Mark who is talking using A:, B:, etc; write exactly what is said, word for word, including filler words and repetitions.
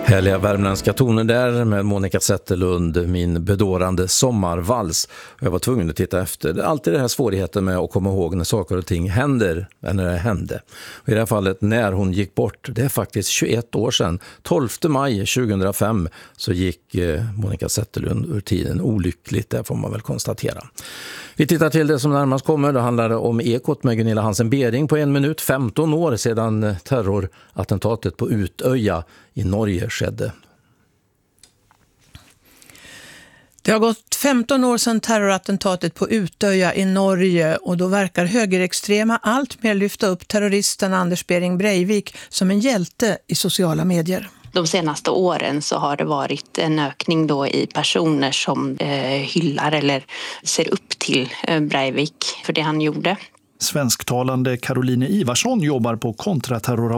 A: Härliga värmländska toner där med Monica Zetterlund, min bedårande sommarvals. Jag var tvungen att titta efter. Det är alltid det här svårigheten med att komma ihåg när saker och ting händer, eller när det hände. Och i det här fallet när hon gick bort, det är faktiskt tjugoett år sedan. tolfte maj tjugohundrafem så gick Monica Zetterlund ur tiden olyckligt, det får man väl konstatera. Vi tittar till det som närmast kommer. Det handlar om Ekot med Gunilla Hansen-Bering på en minut, femton år sedan terrorattentatet på Utöja i Norge skedde.
B: Det har gått femton år sedan terrorattentatet på Utöja i Norge och då verkar högerextrema allt mer lyfta upp terroristen Anders Behring Breivik som en hjälte i sociala medier.
C: De senaste åren så har det varit en ökning då i personer som eh, hyllar eller ser upp till eh, Breivik för det han gjorde.
D: Svensktalande Caroline Ivarsson jobbar på kontraterror